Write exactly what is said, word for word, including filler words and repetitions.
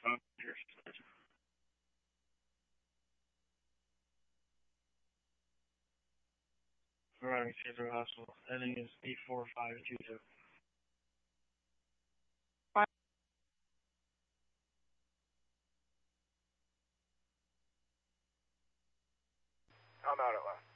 Arriving Cedar Hospital. Heading is eight four five two two. I'm out at last.